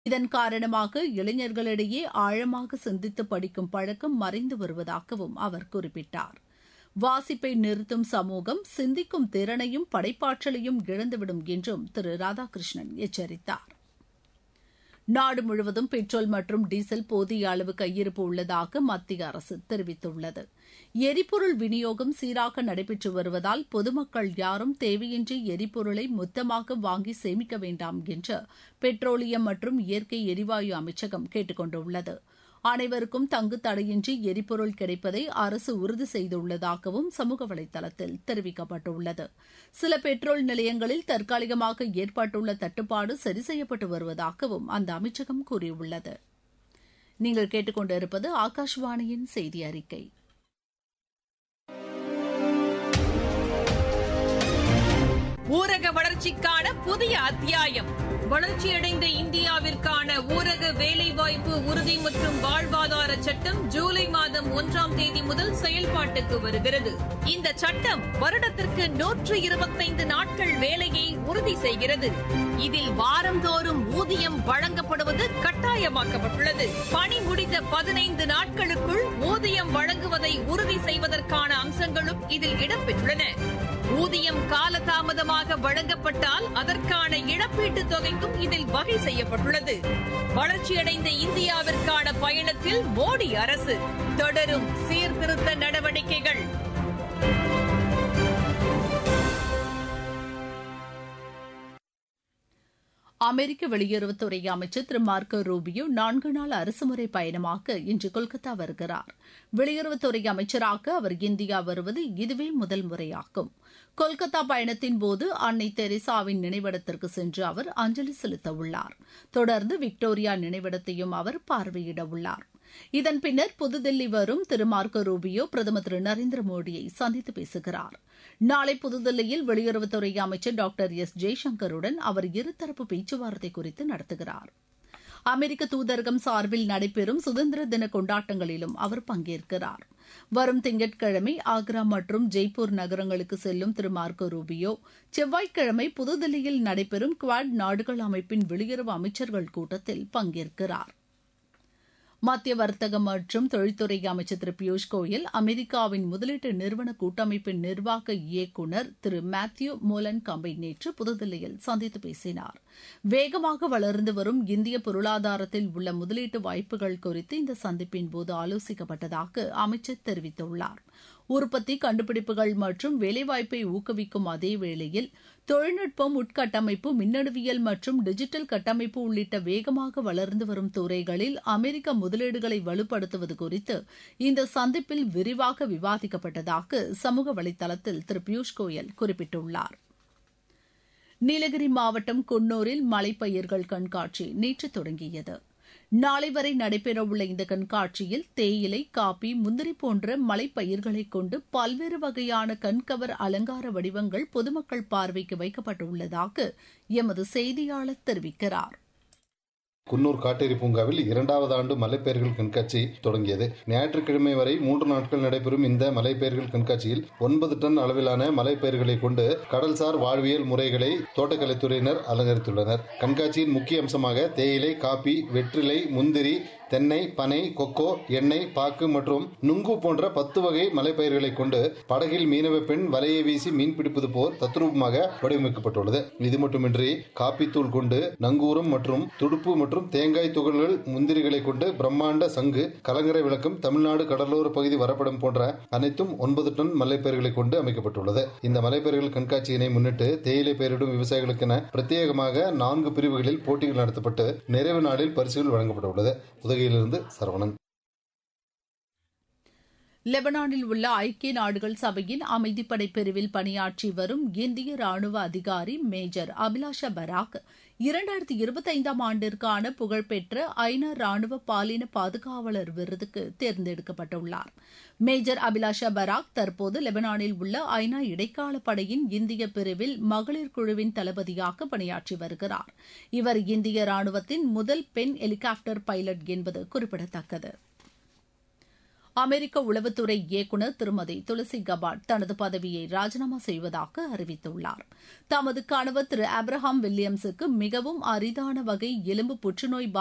இதன் காரணமாக இளைஞர்களிடையே ஆழமாக சிந்தித்து படிக்கும் பழக்கம் மறைந்து வருவதாகவும் அவர் குறிப்பிட்டார். வாசிப்பை நிறுத்தும் சமூகம் சிந்திக்கும் திறனையும் படைப்பாற்றலையும் இழந்துவிடும் என்றும் திரு ராதாகிருஷ்ணன் எச்சரித்தார். நாடு முழுவதும் பெட்ரோல் மற்றும் டீசல் போதிய அளவு கையிருப்பு உள்ளதாக மத்திய அரசு தெரிவித்துள்ளது. எரிபொருள் விநியோகம் சீராக நடைபெற்று வருவதால் பொதுமக்கள் யாரும் தேவையின்றி எரிபொருளை மொத்தமாக வாங்கி சேமிக்க வேண்டாம் என்று பெட்ரோலியம் மற்றும் இயற்கை எரிவாயு அமைச்சகம் கேட்டுக் கொண்டுள்ளது. அனைவருக்கும் தங்கு தடையின்றி எரிபொருள் கிடைப்பதை அரசு உறுதி செய்துள்ளதாகவும் சமூக வலைதளத்தில் தெரிவிக்கப்பட்டுள்ளது. சில பெட்ரோல் நிலையங்களில் தற்காலிகமாக ஏற்பட்டுள்ள தட்டுப்பாடு சரி செய்யப்பட்டு வருவதாகவும் அந்த அமைச்சகம் கூறியுள்ளது. நீங்கள் கேட்டுக்கொண்டிருப்பது ஆகாஷ்வாணியின் செய்தி அறிக்கை. ஊரக வளர்ச்சிக்கான புதிய அத்தியாயம். வளர்ச்சியடைந்த இந்தியாவிற்கான ஊரக வேலைவாய்ப்பு உறுதி மற்றும் வாழ்வாதார சட்டம் ஜூலை மாதம் 1ஆம் தேதி முதல் செயல்பாட்டுக்கு வருகிறது. இந்த சட்டம் வருடத்திற்கு 125 நாட்கள் வேலையை உறுதி செய்கிறது. இதில் வாரந்தோறும் ஊதியம் வழங்கப்படுவது கட்டாயமாக்கப்பட்டுள்ளது. பணி முடிந்த 15 நாட்களுக்குள் ஊதியம் வழங்குவதை உறுதி செய்வதற்கான அம்சங்களும் இதில் இடம்பெற்றுள்ளன. ஊதியம் காலதாமதமாக வழங்கப்பட்டால் அதற்கான இழப்பீட்டுத் தொகைக்கும் இதில் வகை செய்யப்பட்டுள்ளது. வளர்ச்சியடைந்த இந்தியாவிற்கான பயணத்தில் மோடி அரசு தொடரும் சீர்திருத்த நடவடிக்கைகள். அமெரிக்க வெளியுறவுத்துறை அமைச்சர் திரு மார்க்கோ ரூபியோ 4 நாள் அரசுமுறை பயணமாக இன்று கொல்கத்தா வருகிறார். வெளியுறவுத்துறை அமைச்சராக அவர் இந்தியா வருவது இதுவே முதல் முறையாகும். கொல்கத்தா பயணத்தின் போது அன்னை தெரேசாவின் நினைவிடத்திற்கு சென்று அவர் அஞ்சலி செலுத்த உள்ளார். தொடர்ந்து விக்டோரியா நினைவிடத்தையும் அவர் பார்வையிட உள்ளார். இதன் பின்னர் புதுதில்லி வரும் திரு மார்க்கோ ரூபியோ பிரதமர் திரு நரேந்திர மோடியை சந்தித்து பேசுகிறார். நாளை புதுதில்லியில் வெளியுறவுத்துறை அமைச்சர் டாக்டர் எஸ் ஜெய்சங்கருடன் அவர் இருதரப்பு பேச்சுவார்த்தை குறித்து நடத்துகிறார். அமெரிக்க தூதரகம் சார்பில் நடைபெறும் சுதந்திர தின கொண்டாட்டங்களிலும் அவர் பங்கேற்கிறார். வரும் திங்கட்கிழமை ஆக்ரா மற்றும் ஜெய்ப்பூர் நகரங்களுக்கு செல்லும் திரு மார்க்கோ ரூபியோ செவ்வாய்க்கிழமை புதுதில்லியில் நடைபெறும் குவாட் நாடுகள் அமைப்பின் வெளியுறவு அமைச்சர்கள் கூட்டத்தில் பங்கேற்கிறார். மத்திய வர்த்தக மற்றும் தொழில்துறை அமைச்சர் திரு பியூஷ் கோயல் அமெரிக்காவின் முதலீட்டு நிறுவன கூட்டமைப்பின் நிர்வாக இயக்குநர் திரு மேத்யூ மோலன் கம்பை நேற்று புதுதில்லியில் சந்தித்து பேசினார். வேகமாக வளர்ந்து வரும் இந்திய பொருளாதாரத்தில் உள்ள முதலீட்டு வாய்ப்புகள் குறித்து இந்த சந்திப்பின் போது ஆலோசிக்கப்பட்டதாக அமைச்சர் தெரிவித்துள்ளார். உற்பத்தி, கண்டுபிடிப்புகள் மற்றும் வேலைவாய்ப்பை ஊக்குவிக்கும் அதே வேளையில் தொழில்நுட்பம், உட்கட்டமைப்பு, மின்னணுவியல் மற்றும் டிஜிட்டல் கட்டமைப்பு உள்ளிட்ட வேகமாக வளர்ந்து வரும் துறைகளில் அமெரிக்க முதலீடுகளை வலுப்படுத்துவது குறித்து இந்த சந்திப்பில் விரிவாக விவாதிக்கப்பட்டதாக சமூக வலைதளத்தில் திரு பியூஷ் கோயல் குறிப்பிட்டுள்ளார். நீலகிரி மாவட்டம் குன்னூரில் மலைப்பயிர்கள் கண்காட்சி நேற்று தொடங்கியது. நாளை வரை நடைபெறவுள்ள இந்த கண்காட்சியில் தேயிலை, காபி, முந்திரி போன்ற மலைப்பயிர்களை கொண்டு பல்வேறு வகையான கண்கவர் அலங்கார வடிவங்கள் பொதுமக்கள் பார்வைக்கு வைக்கப்பட்டுள்ளதாக எமது செய்தியாளர் தெரிவிக்கிறார். குன்னூர் காட்டேரி பூங்காவில் 2வது ஆண்டு மலைப்பயிர்கள் கண்காட்சி தொடங்கியது. ஞாயிற்றுக்கிழமை வரை 3 நாட்கள் நடைபெறும் இந்த மலைப்பயிர்கள் கண்காட்சியில் 9 டன் அளவிலான மலைப்பயிர்களை கொண்டு கடல்சார் வாழ்வியல் முறைகளை தோட்டக்கலைத்துறையினர் அலங்கரித்துள்ளனர். கண்காட்சியின் முக்கிய அம்சமாக தேயிலை, காபி, வெற்றிலை, முந்திரி, தென்னை, பனை, கொக்கோ, எண்ணெய், பாக்கு மற்றும் நுங்கு போன்ற 10 வகை மலைப்பயிர்களை கொண்டு படகில் மீனவ பெண் வலையை வீசி மீன் பிடிப்பது போல் தத்ரூபமாக வடிவமைக்கப்பட்டுள்ளது. இது மட்டுமின்றி காப்பித்தூள் கொண்டு நங்கூரம் மற்றும் துடுப்பு மற்றும் தேங்காய் துகள்கள், முந்திரிகளை கொண்டு பிரம்மாண்ட சங்கு, கலங்கரை விளக்கம், தமிழ்நாடு கடலோர பகுதி வரப்படம் போன்ற அனைத்தும் 9 டன் மலைப்பயிர்களை கொண்டு அமைக்கப்பட்டுள்ளது. இந்த மலைப்பயிர்கள் கண்காட்சியினை முன்னிட்டு தேயிலை பயிரிடும் விவசாயிகளுக்கென பிரத்யேகமாக 4 பிரிவுகளில் போட்டிகள் நடத்தப்பட்டு நிறைவு நாளில் பரிசுகள் வழங்கப்பட்டுள்ளது. உதகையிலிருந்து சரவணன். லெபனானில் உள்ள ஐக்கிய நாடுகள் சபையின் அமைதிப்படை பிரிவில் பணியாற்றி வரும் இந்திய ராணுவ அதிகாரி மேஜர் அபிலாஷா பராக் 2025ஆம் ஆண்டிற்கான புகழ்பெற்ற ஐநா ராணுவ பாலின பாதுகாவலர் விருதுக்கு தேர்ந்தெடுக்கப்பட்டுள்ளார். மேஜர் அபிலாஷா பராக் தற்போது லெபனானில் உள்ள ஐநா இடைக்கால படையின் இந்திய பிரிவில் மகளிர் குழுவின் தளபதியாக பணியாற்றி வருகிறார். இவர் இந்திய ராணுவத்தின் முதல் பெண் ஹெலிகாப்டர் பைலட் என்பது குறிப்பிடத்தக்கது. அமெரிக்க உளவுத்துறை இயக்குநர் திருமதி துளசி கபாட் தனது பதவியை ராஜினாமா செய்வதாக அறிவித்துள்ளார். தமது கணவர் திரு ஆப்ரஹாம் வில்லியம்ஸுக்கு மிகவும் அரிதான வகை எலும்பு புற்றுநோய்